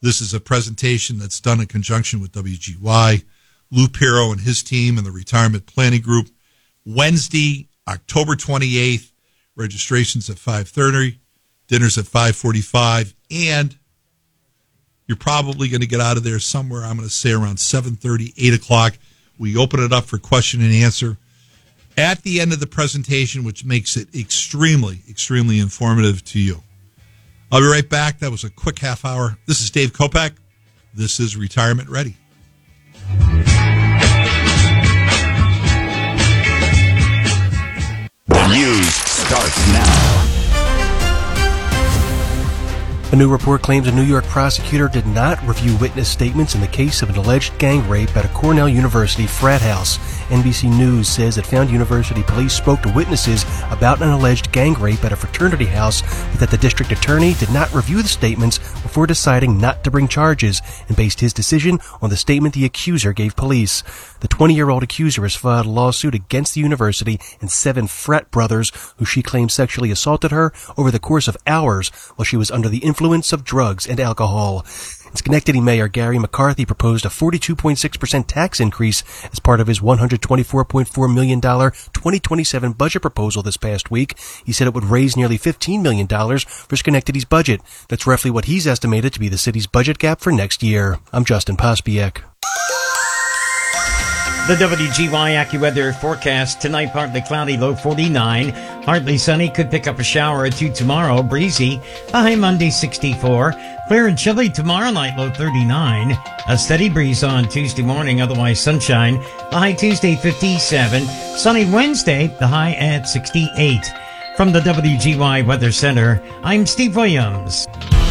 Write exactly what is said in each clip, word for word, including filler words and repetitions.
This is a presentation that's done in conjunction with W G Y, Lou Pirro and his team and the Retirement Planning Group. Wednesday, October twenty-eighth, registration's at five thirty, dinner's at five forty-five, and you're probably going to get out of there somewhere, I'm going to say around seven thirty, eight o'clock. We open it up for question and answer at the end of the presentation, which makes it extremely, extremely informative to you. I'll be right back. That was a quick half hour. This is Dave Kopak. This is Retirement Ready. The news starts now. A new report claims a New York prosecutor did not review witness statements in the case of an alleged gang rape at a Cornell University frat house. N B C News says it found university police spoke to witnesses about an alleged gang rape at a fraternity house, but that the district attorney did not review the statements before deciding not to bring charges and based his decision on the statement the accuser gave police. The twenty-year-old accuser has filed a lawsuit against the university and seven frat brothers who she claims sexually assaulted her over the course of hours while she was under the influence of drugs and alcohol. Schenectady Mayor Gary McCarthy proposed a forty-two point six percent tax increase as part of his one hundred twenty-four point four million dollars twenty twenty-seven budget proposal this past week. He said it would raise nearly fifteen million dollars for Schenectady's budget. That's roughly what he's estimated to be the city's budget gap for next year. I'm Justin Pospiek. The W G Y AccuWeather forecast tonight: partly cloudy, low forty-nine. Partly sunny, could pick up a shower or two tomorrow. Breezy, a high Monday sixty-four. Clear and chilly tomorrow night, low thirty-nine. A steady breeze on Tuesday morning, otherwise sunshine. The high Tuesday fifty-seven. Sunny Wednesday, the high at sixty-eight. From the W G Y Weather Center, I'm Steve Williams.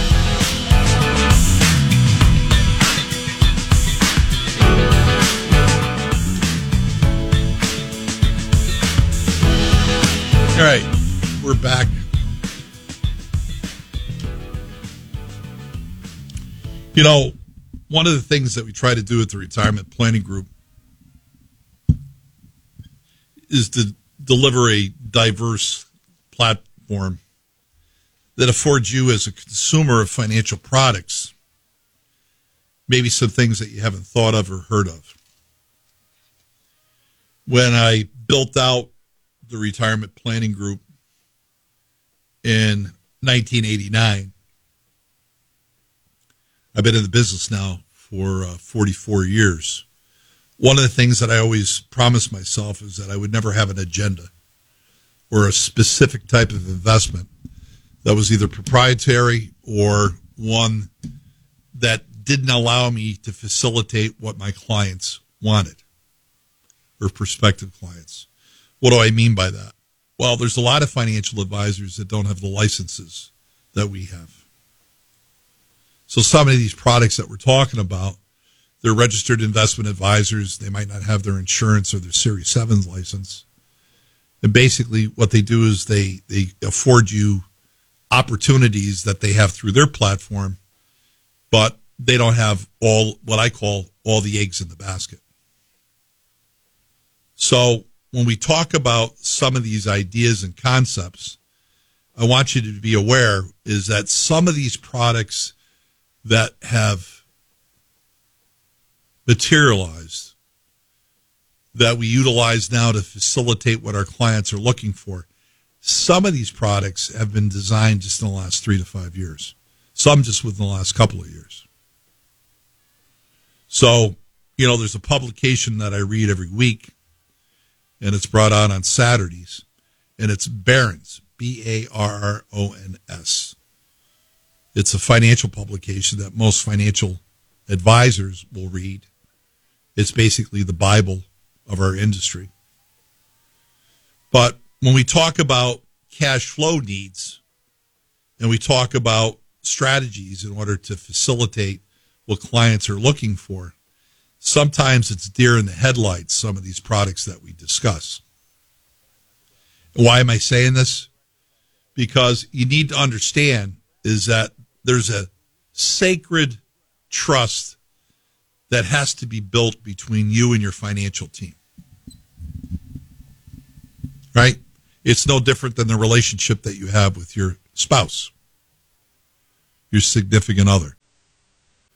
All right, we're back. You know, one of the things that we try to do at the Retirement Planning Group is to deliver a diverse platform that affords you as a consumer of financial products maybe some things that you haven't thought of or heard of. When I built out the Retirement Planning Group in nineteen eighty-nine, I've been in the business now for uh, forty-four years. One of the things that I always promised myself is that I would never have an agenda or a specific type of investment that was either proprietary or one that didn't allow me to facilitate what my clients wanted or prospective clients. What do I mean by that? Well, there's a lot of financial advisors that don't have the licenses that we have. So some of these products that we're talking about, they're registered investment advisors. They might not have their insurance or their Series seven license. And basically what they do is they, they afford you opportunities that they have through their platform, but they don't have all what I call all the eggs in the basket. So when we talk about some of these ideas and concepts, I want you to be aware is that some of these products that have materialized that we utilize now to facilitate what our clients are looking for, some of these products have been designed just in the last three to five years. Some just within the last couple of years. So, you know, there's a publication that I read every week, and it's brought out on Saturdays, and it's Barron's, B A R R O N S. It's a financial publication that most financial advisors will read. It's basically the Bible of our industry. But when we talk about cash flow needs and we talk about strategies in order to facilitate what clients are looking for, sometimes it's deer in the headlights, some of these products that we discuss. Why am I saying this? Because you need to understand is that there's a sacred trust that has to be built between you and your financial team. Right? It's no different than the relationship that you have with your spouse, your significant other.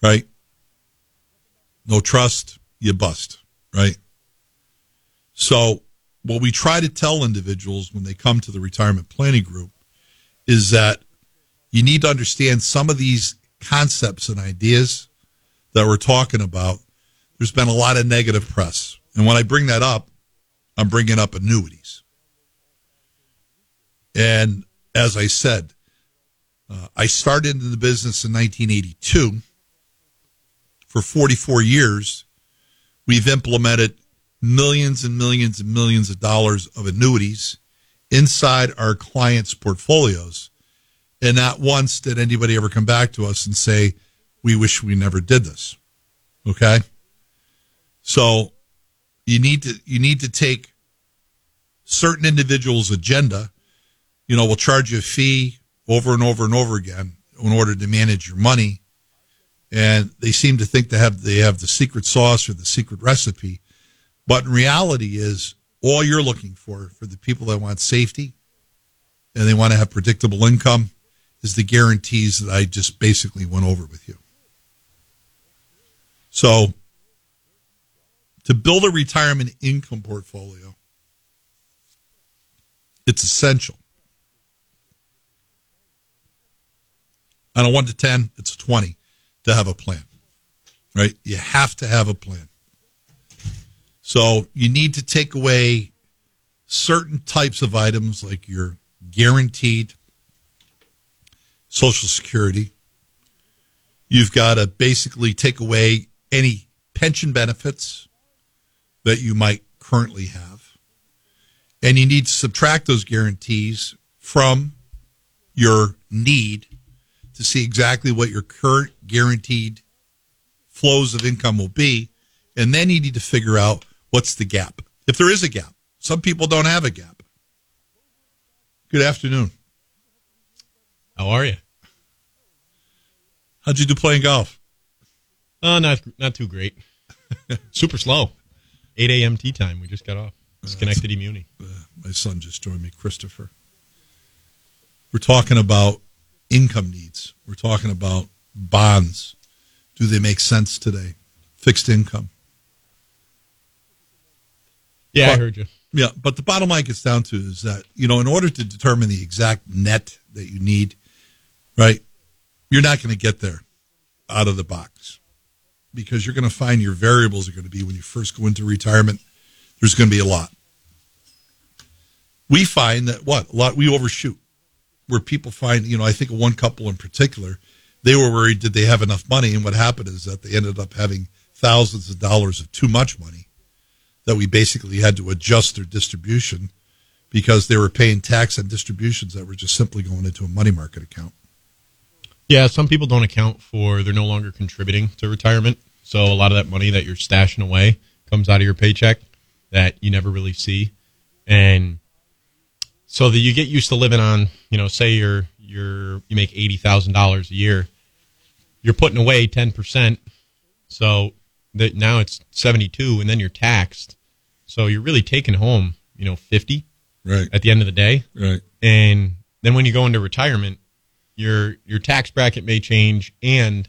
right? No trust, you bust, right? So what we try to tell individuals when they come to the retirement planning group is that you need to understand some of these concepts and ideas that we're talking about. There's been a lot of negative press. And when I bring that up, I'm bringing up annuities. And as I said, uh, I started in the business in nineteen eighty-two. For forty-four years, we've implemented millions and millions and millions of dollars of annuities inside our clients' portfolios. And not once did anybody ever come back to us and say, we wish we never did this. Okay? So you need to you need to take certain individuals' agenda. You know, we'll charge you a fee over and over and over again in order to manage your money. And they seem to think they have they have the secret sauce or the secret recipe. But in reality is all you're looking for, for the people that want safety and they want to have predictable income, is the guarantees that I just basically went over with you. So to build a retirement income portfolio, it's essential. On a one to ten, it's a twenty to have a plan, right? You have to have a plan. So you need to take away certain types of items like your guaranteed Social Security. You've got to basically take away any pension benefits that you might currently have. And you need to subtract those guarantees from your need to see exactly what your current guaranteed flows of income will be. And then you need to figure out what's the gap. If there is a gap. Some people don't have a gap. Good afternoon. How are you? How'd you do playing golf? Uh, not not too great. Super slow. eight a.m. tee time. We just got off. Schenectady Muni. Uh, my son just joined me, Christopher. We're talking about income needs. We're talking about bonds. Do they make sense today? Fixed income. Yeah, but, I heard you. Yeah, but the bottom line gets down to is that, you know, in order to determine the exact net that you need, right, you're not going to get there out of the box because you're going to find your variables are going to be when you first go into retirement, there's going to be a lot. We find that what? A lot, we overshoot. Where people find, you know, I think of one couple in particular, they were worried did they have enough money, and what happened is that they ended up having thousands of dollars of too much money that we basically had to adjust their distribution because they were paying tax on distributions that were just simply going into a money market account. Yeah, some people don't account for they're no longer contributing to retirement. So a lot of that money that you're stashing away comes out of your paycheck that you never really see. And so that you get used to living on, you know, say you're you're you make eighty thousand dollars a year, you're putting away ten percent. So that now it's seventy-two, and then you're taxed. So you're really taking home, you know, fifty right at the end of the day. Right. And then when you go into retirement, your your tax bracket may change, and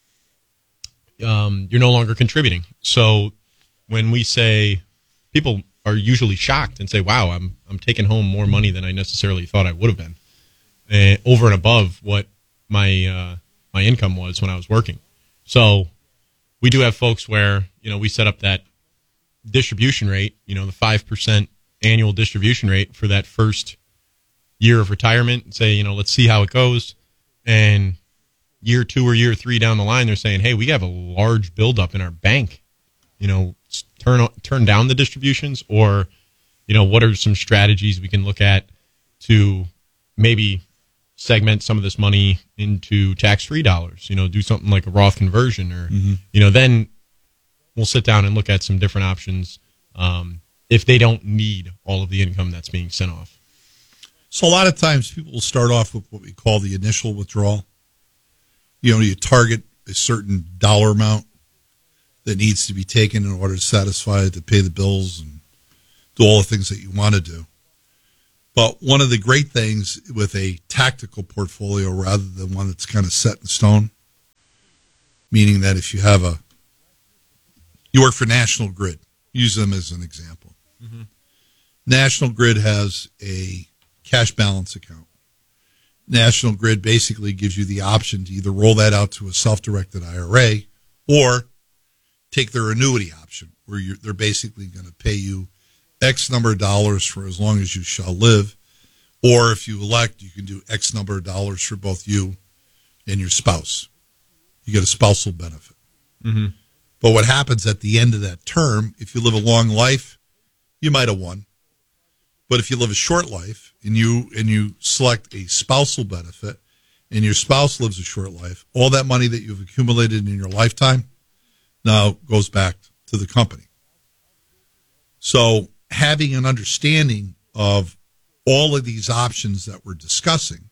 um, you're no longer contributing. So when we say, people are usually shocked and say, "Wow, I'm I'm taking home more money than I necessarily thought I would have been, uh, over and above what my uh, my income was when I was working." So we do have folks where, you know, we set up that distribution rate, you know, the five percent annual distribution rate for that first year of retirement, and say, you know, let's see how it goes. And year two or year three down the line, they're saying, hey, we have a large buildup in our bank. You know, turn turn down the distributions, or, you know, what are some strategies we can look at to maybe segment some of this money into tax-free dollars, you know, do something like a Roth conversion, or, mm-hmm. you know, then we'll sit down and look at some different options um, if they don't need all of the income that's being sent off. So a lot of times people will start off with what we call the initial withdrawal. You know, you target a certain dollar amount that needs to be taken in order to satisfy, to pay the bills and do all the things that you want to do. But one of the great things with a tactical portfolio rather than one that's kind of set in stone meaning that if you have a, you work for National Grid, use them as an example. Mm-hmm. National Grid has a cash balance account. National Grid basically gives you the option to either roll that out to a self-directed I R A or take their annuity option, where you're, they're basically going to pay you X number of dollars for as long as you shall live. Or if you elect, you can do X number of dollars for both you and your spouse. You get a spousal benefit. Mm-hmm. But what happens at the end of that term, if you live a long life, you might have won. But if you live a short life and you and you select a spousal benefit and your spouse lives a short life, all that money that you've accumulated in your lifetime now goes back to the company. So having an understanding of all of these options that we're discussing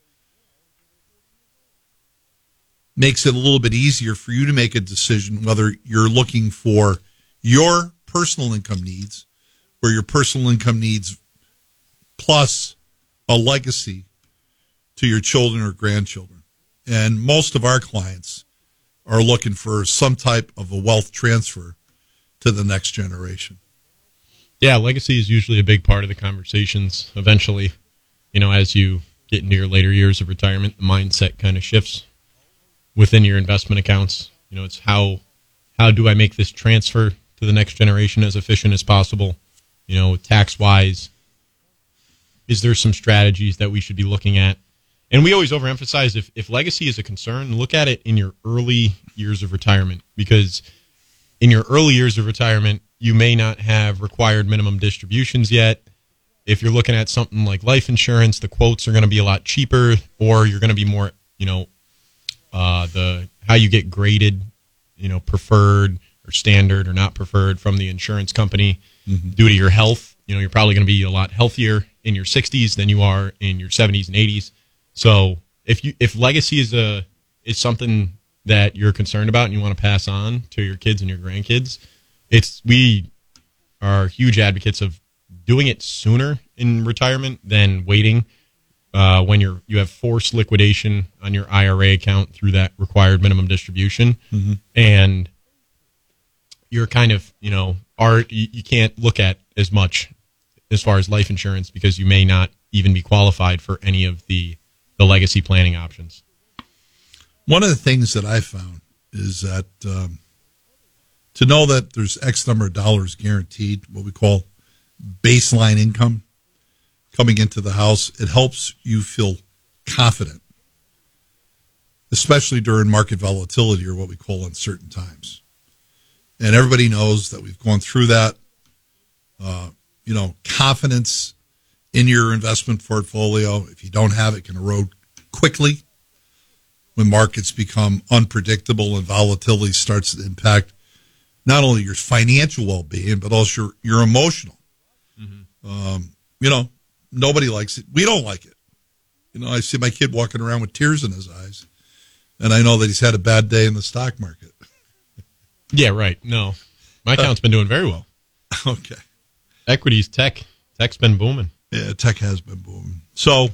makes it a little bit easier for you to make a decision whether you're looking for your personal income needs or your personal income needs plus a legacy to your children or grandchildren. And most of our clients are looking for some type of a wealth transfer to the next generation. Yeah, legacy is usually a big part of the conversations. Eventually, you know, as you get into your later years of retirement, the mindset kind of shifts within your investment accounts. You know, it's how how do I make this transfer to the next generation as efficient as possible? You know, tax-wise, is there some strategies that we should be looking at? And we always overemphasize if, if legacy is a concern, look at it in your early years of retirement, because in your early years of retirement, you may not have required minimum distributions yet. If you're looking at something like life insurance, the quotes are going to be a lot cheaper, or you're going to be more, you know, uh, the how you get graded, you know, preferred or standard or not preferred from the insurance company mm-hmm. due to your health. You know, you're probably going to be a lot healthier in your sixties than you are in your seventies and eighties. So if you if legacy is a is something that you're concerned about and you want to pass on to your kids and your grandkids, it's we are huge advocates of doing it sooner in retirement than waiting uh, when you're you have forced liquidation on your I R A account through that required minimum distribution, mm-hmm. and you're kind of you know are you, you can't look at as much as far as life insurance because you may not even be qualified for any of the the legacy planning options. One of the things that I found is that um, to know that there's X number of dollars guaranteed, what we call baseline income coming into the house, it helps you feel confident, especially during market volatility or what we call uncertain times. And everybody knows that we've gone through that. Uh, you know, confidence in your investment portfolio, if you don't have it, can erode quickly when markets become unpredictable and volatility starts to impact not only your financial well-being, but also your, your emotional. Mm-hmm. Um, you know, nobody likes it. We don't like it. You know, I see my kid walking around with tears in his eyes, and I know that he's had a bad day in the stock market. Yeah, right. No, my account's been doing very well. Okay. Equities, tech. Tech's been booming. Yeah, tech has been booming. So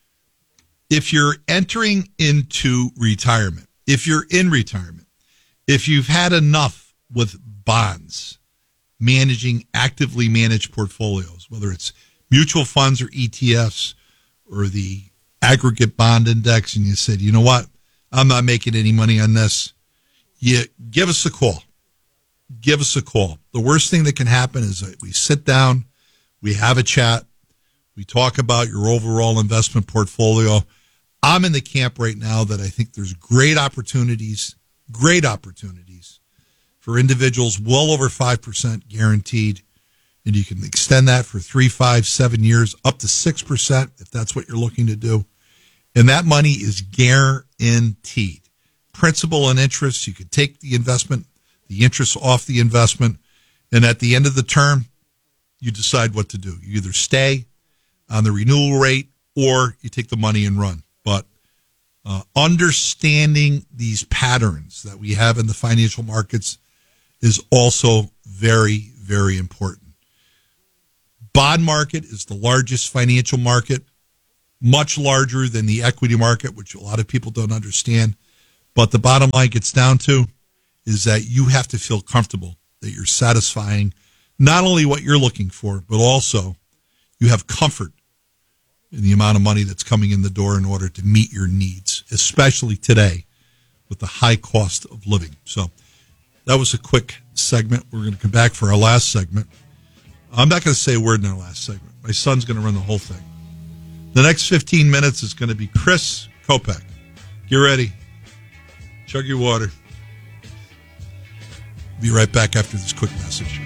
if you're entering into retirement, if you're in retirement, if you've had enough with bonds, managing actively managed portfolios, whether it's mutual funds or E T Fs or the aggregate bond index, and you said, you know what, I'm not making any money on this, you give us a call. Give us a call. The worst thing that can happen is that we sit down, we have a chat, we talk about your overall investment portfolio. I'm in the camp right now that I think there's great opportunities, great opportunities for individuals well over five percent guaranteed. And you can extend that for three, five, seven years, up to six percent if that's what you're looking to do. And that money is guaranteed. Principal and interest, you can take the investment, the interest off the investment, and at the end of the term, you decide what to do. You either stay on the renewal rate or you take the money and run. But uh, understanding these patterns that we have in the financial markets is also very, very important. Bond market is the largest financial market, much larger than the equity market, which a lot of people don't understand. But the bottom line gets down to is that you have to feel comfortable that you're satisfying not only what you're looking for, but also you have comfort in the amount of money that's coming in the door in order to meet your needs, especially today with the high cost of living. So that was a quick segment. We're going to come back for our last segment. I'm not going to say a word in our last segment. My son's going to run the whole thing. The next fifteen minutes is going to be Chris Kopek. Get ready. Chug your water. Be right back after this quick message.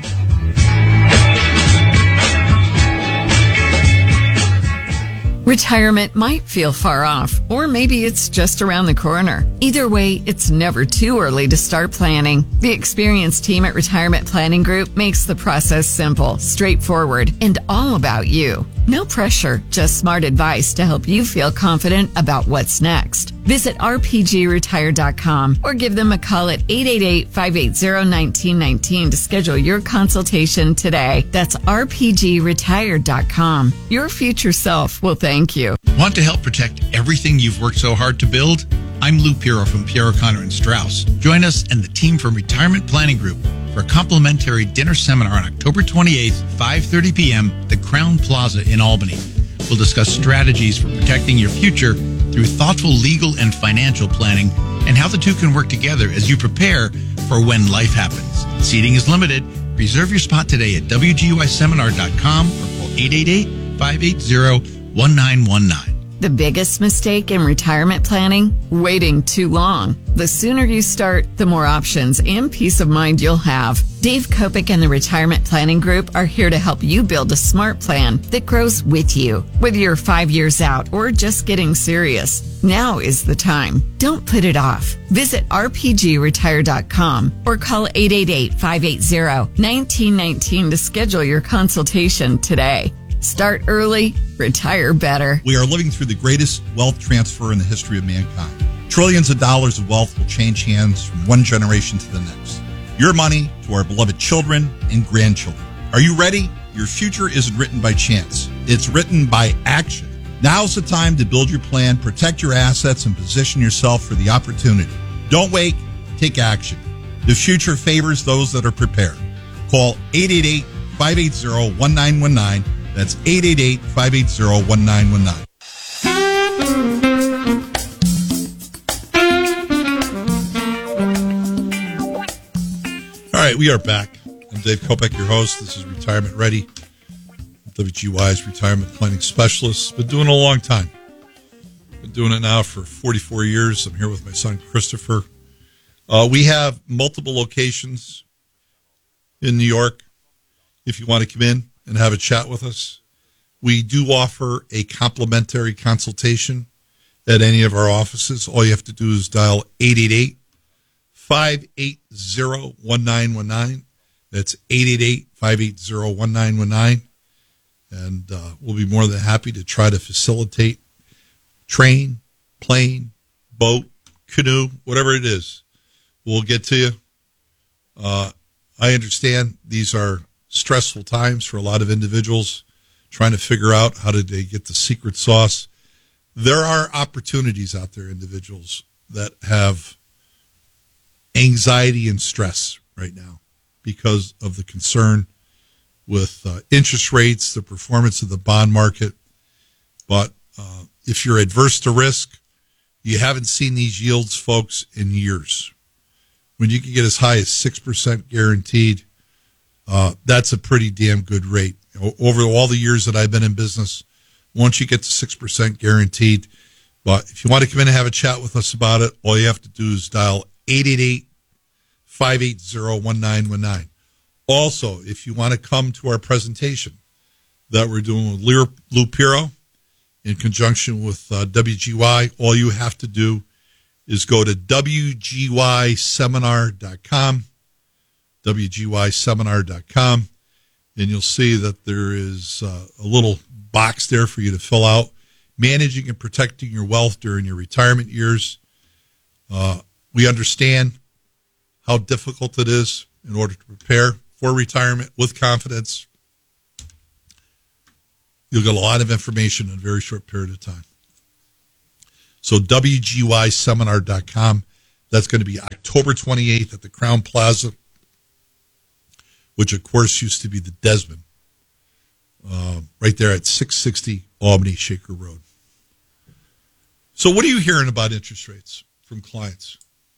Retirement might feel far off, or maybe it's just around the corner. Either way, it's never too early to start planning. The experienced team at Retirement Planning Group makes the process simple, straightforward, and all about you. No pressure, just smart advice to help you feel confident about what's next. Visit r p g retire dot com or give them a call at eight eight eight, five eight zero, one nine one nine to schedule your consultation today. That's r p g retire dot com. Your future self will thank you. Want to help protect everything you've worked so hard to build? I'm Lou Piro from Pierre O'Connor and Strauss. Join us and the team from Retirement Planning Group for a complimentary dinner seminar on October twenty-eighth, five thirty p.m. at the Crown Plaza in Albany. We'll discuss strategies for protecting your future through thoughtful legal and financial planning and how the two can work together as you prepare for when life happens. Seating is limited. Reserve your spot today at w g u i seminar dot com or call eight eight eight, five eight zero, one nine one nine. The biggest mistake in retirement planning? Waiting too long. The sooner you start, the more options and peace of mind you'll have. Dave Kopek and the Retirement Planning Group are here to help you build a smart plan that grows with you. Whether you're five years out or just getting serious, now is the time. Don't put it off. Visit r p g retire dot com or call eight eight eight, five eight zero, one nine one nine to schedule your consultation today. Start early, retire better. We are living through the greatest wealth transfer in the history of mankind. Trillions of dollars of wealth will change hands from one generation to the next. Your money to our beloved children and grandchildren. Are you ready? Your future isn't written by chance. It's written by action. Now's the time to build your plan, protect your assets, and position yourself for the opportunity. Don't wait. Take action. The future favors those that are prepared. Call eight eight eight, five eight zero, one nine one nine. That's eight eight eight, five eight zero, one nine one nine. All right, we are back. I'm Dave Kopek, your host. This is Retirement Ready. W G Y's Retirement Planning Specialist. Been doing it a long time. Been doing it now for forty-four years. I'm here with my son, Christopher. Uh, we have multiple locations in New York. If you want to come in and have a chat with us, we do offer a complimentary consultation at any of our offices. All you have to do is dial eight eight eight, five eight zero, one nine one nine. That's eight eight eight, five eight zero, one nine one nine. And uh, we'll be more than happy to try to facilitate train, plane, boat, canoe, whatever it is. We'll get to you. Uh, I understand these are stressful times for a lot of individuals trying to figure out how did they get the secret sauce. There are opportunities out there, individuals that have anxiety and stress right now because of the concern with uh, interest rates, the performance of the bond market. But uh, if you're adverse to risk, you haven't seen these yields, folks, in years. When you can get as high as six percent guaranteed, uh, that's a pretty damn good rate. Over all the years that I've been in business, once you get to six percent guaranteed. But if you want to come in and have a chat with us about it, all you have to do is dial eight eight eight, five eight zero, one nine one nine. Also, if you want to come to our presentation that we're doing with Lou Piro in conjunction with uh, W G Y, all you have to do is go to w g y seminar dot com, w g y seminar dot com, and you'll see that there is uh, a little box there for you to fill out. Managing and protecting your wealth during your retirement years. Uh, we understand how difficult it is in order to prepare for retirement with confidence. You'll get a lot of information in a very short period of time. So w g y seminar dot com. That's going to be October twenty-eighth at the Crown Plaza, which, of course, used to be the Desmond, uh, right there at six sixty Albany Shaker Road. So what are you hearing about interest rates from clients?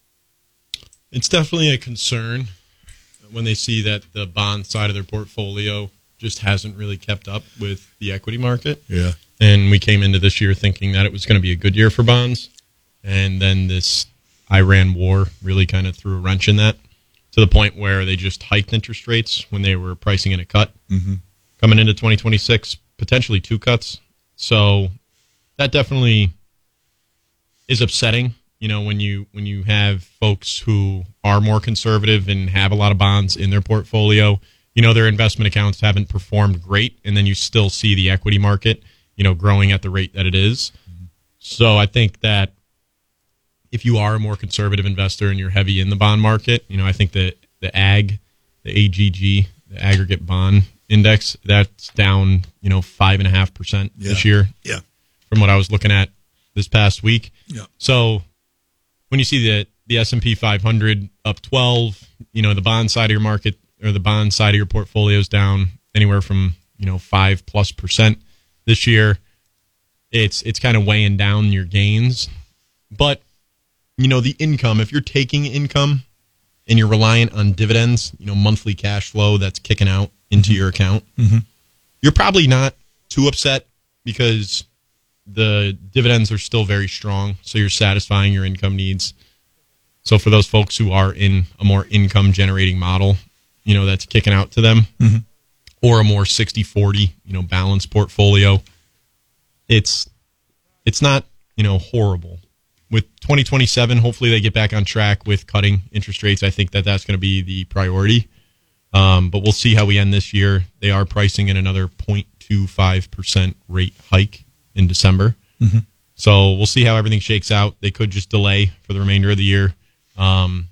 It's definitely a concern when they see that the bond side of their portfolio just hasn't really kept up with the equity market. Yeah. And we came into this year thinking that it was going to be a good year for bonds. And then this Iran war really kind of threw a wrench in that, to the point where they just hiked interest rates when they were pricing in a cut. Mm-hmm. Coming into twenty twenty-six, potentially two cuts. So that definitely is upsetting, you know, when you when you have folks who are more conservative and have a lot of bonds in their portfolio. You know, their investment accounts haven't performed great, and then you still see the equity market, you know, growing at the rate that it is. Mm-hmm. So I think that if you are a more conservative investor and you're heavy in the bond market, you know, I think that the A G, the A G G, the aggregate bond index, that's down, you know, five and a half percent this year. Yeah. From what I was looking at this past week. Yeah. So when you see the the S and P five hundred up twelve, you know, the bond side of your market or the bond side of your portfolio is down anywhere from, you know, five plus percent this year. It's it's kind of weighing down your gains. But, you know, the income, if you're taking income and you're reliant on dividends, you know, monthly cash flow that's kicking out into your account, mm-hmm. you're probably not too upset because the dividends are still very strong. So you're satisfying your income needs. So for those folks who are in a more income generating model, you know, that's kicking out to them, mm-hmm. or a more sixty forty, you know, balanced portfolio, it's it's not, you know, horrible. With twenty twenty-seven, hopefully they get back on track with cutting interest rates. I think that that's going to be the priority. Um, but we'll see how we end this year. They are pricing in another zero point two five percent rate hike in December. Mm-hmm. So we'll see how everything shakes out. They could just delay for the remainder of the year. Um,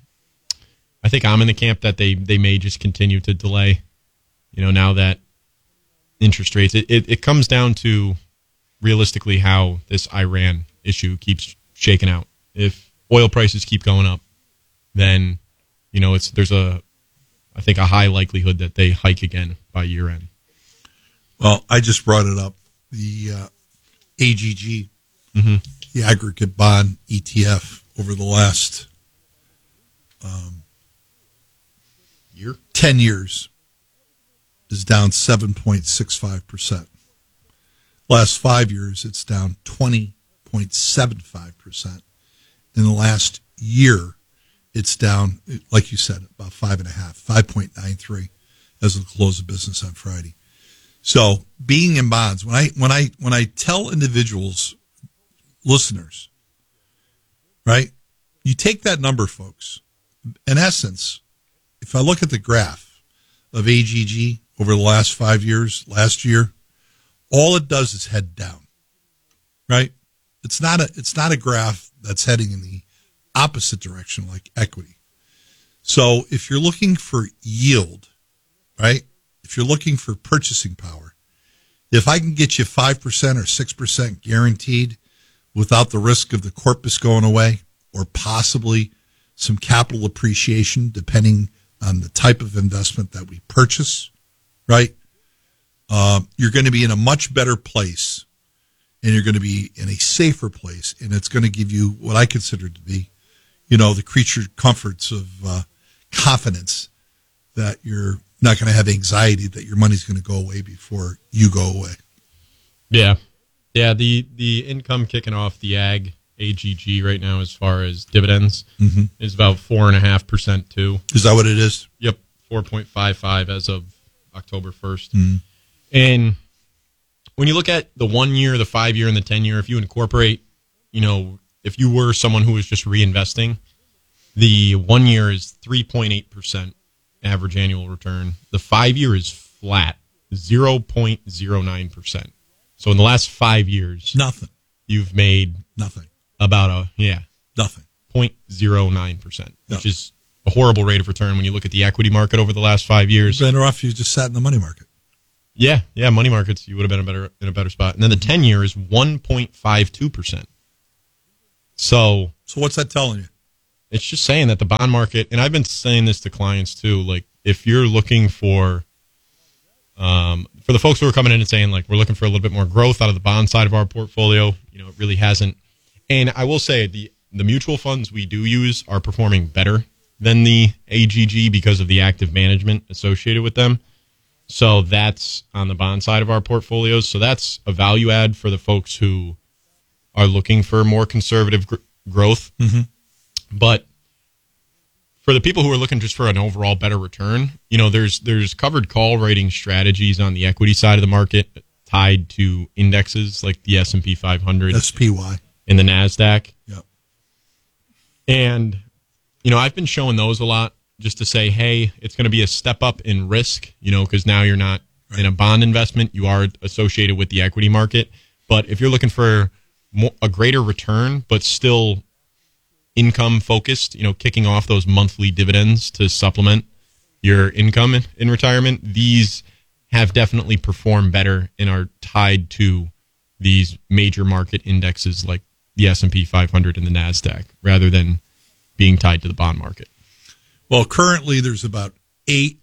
I think I'm in the camp that they, they may just continue to delay, you know, now that interest rates, it, it, it comes down to realistically how this Iran issue keeps shaking out. If oil prices keep going up, then, you know, it's there's a, I think, a high likelihood that they hike again by year end. Well, I just brought it up. The uh, A G G, mm-hmm. the aggregate bond E T F, over the last um, year, ten years, is down seven point six five percent. Last five years, it's down twenty point seven five percent. In the last year, it's down, like you said, about five and a half, five point nine three, as of the close of business on Friday. So, being in bonds, when I when I when I tell individuals, listeners, right, you take that number, folks. In essence, if I look at the graph of A G G over the last five years, last year, all it does is head down, right? It's not a it's not a graph that's heading in the opposite direction like equity. So if you're looking for yield, right? If you're looking for purchasing power, if I can get you five percent or six percent guaranteed without the risk of the corpus going away, or possibly some capital appreciation depending on the type of investment that we purchase, right? Uh, you're going to be in a much better place, and you're going to be in a safer place, and it's going to give you what I consider to be, you know, the creature comforts of uh, confidence that you're not going to have anxiety that your money's going to go away before you go away. Yeah. Yeah, the, the income kicking off the ag A G G right now as far as dividends mm-hmm. is about four point five percent too. Is that what it is? Yep, four point five five as of October first. Mm-hmm. And when you look at the one year, the five year, and the ten year, if you incorporate, you know, if you were someone who was just reinvesting, the one year is three point eight percent average annual return. The five year is flat, zero point zero nine percent. So in the last five years, nothing. You've made nothing. About a, yeah, nothing. zero point zero nine percent, No. which is a horrible rate of return when you look at the equity market over the last five years. Better off you just sat in the money market. Yeah, yeah, money markets, you would have been a better in a better spot. And then the ten year is one point five two percent. So, so what's that telling you? it's just saying that the bond market, and I've been saying this to clients too, like if you're looking for, um, for the folks who are coming in and saying like, we're looking for a little bit more growth out of the bond side of our portfolio, you know, it really hasn't. And I will say the, the mutual funds we do use are performing better than the A G G because of the active management associated with them. So that's on the bond side of our portfolios. So that's a value add for the folks who are looking for more conservative gr- growth. Mm-hmm. But for the people who are looking just for an overall better return, you know, there's there's covered call rating strategies on the equity side of the market tied to indexes like the S and P five hundred, S P Y, and the NASDAQ. Yep. And, you know, I've been showing those a lot just to say, hey, it's going to be a step up in risk, you know, because now you're not right. in a bond investment. You are associated with the equity market. But if you're looking for more, a greater return, but still income focused, you know, kicking off those monthly dividends to supplement your income in, in retirement, these have definitely performed better and are tied to these major market indexes like the S and P five hundred and the NASDAQ rather than being tied to the bond market. Well, currently there's about eight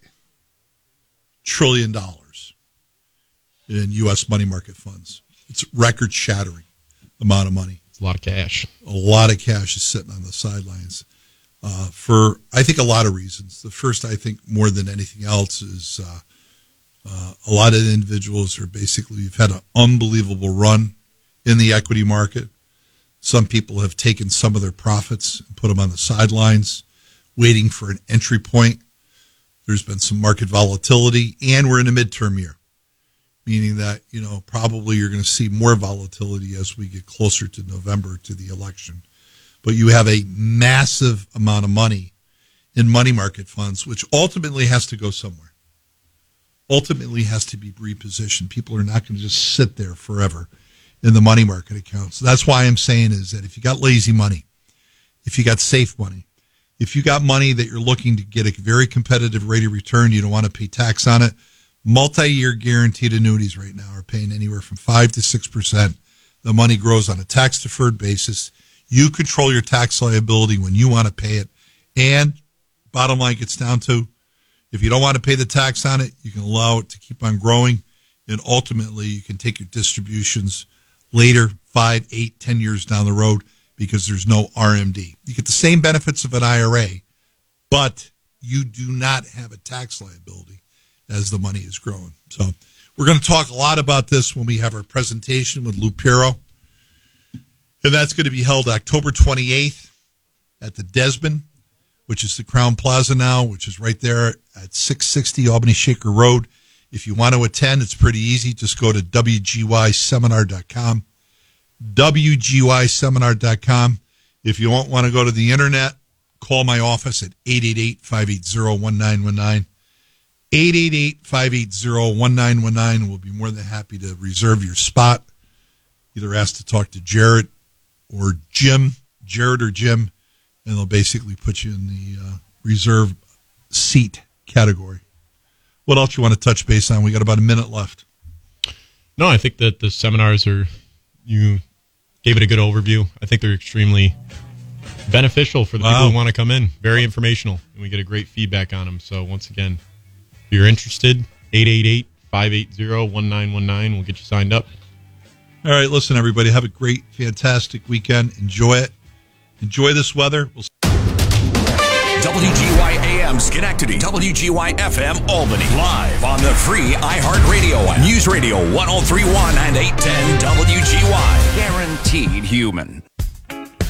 trillion dollars in U S money market funds. It's record-shattering amount of money. It's a lot of cash. A lot of cash is sitting on the sidelines uh, for, I think, a lot of reasons. The first, I think, more than anything else is uh, uh, a lot of individuals are basically, have had an unbelievable run in the equity market. Some people have taken some of their profits and put them on the sidelines, waiting for an entry point. There's been some market volatility, and we're in a midterm year, meaning that, you know, probably you're going to see more volatility as we get closer to November to the election. But you have a massive amount of money in money market funds, which ultimately has to go somewhere. Ultimately has to be repositioned. People are not going to just sit there forever in the money market accounts. That's why I'm saying is that if you got lazy money, if you got safe money, if you got money that you're looking to get a very competitive rate of return, you don't want to pay tax on it, multi-year guaranteed annuities right now are paying anywhere from five to six percent. The money grows on a tax-deferred basis. You control your tax liability when you want to pay it. And bottom line gets down to, if you don't want to pay the tax on it, you can allow it to keep on growing. And ultimately, you can take your distributions later, five, eight, ten years down the road, because there's no R M D. You get the same benefits of an I R A, but you do not have a tax liability as the money is growing. So we're going to talk a lot about this when we have our presentation with Lou Piero. And that's going to be held October twenty-eighth at the Desmond, which is the Crown Plaza now, which is right there at six sixty Albany Shaker Road. If you want to attend, it's pretty easy. Just go to W G Y seminar dot com. W G Y seminar dot com. If you don't want to go to the internet, call my office at eight eight eight, five eight zero, one nine one nine. eight eight eight, five eight zero, one nine one nine. We'll be more than happy to reserve your spot. Either ask to talk to Jared or Jim, Jared or Jim, and they'll basically put you in the uh, reserve seat category. What else you want to touch base on? We got about a minute left. No, I think that the seminars are, you gave it a good overview. I think they're extremely beneficial for the wow. people who want to come in. Very informational, and we get a great feedback on them. So once again, if you're interested, eight eight eight, five eight zero, one nine one nine. We'll get you signed up. All right, listen, everybody. Have a great, fantastic weekend. Enjoy it. Enjoy this weather. We'll W G Y A M Schenectady, W G Y F M Albany, live on the free iHeartRadio app. News Radio one oh three point one and eight ten W G Y. Guaranteed human.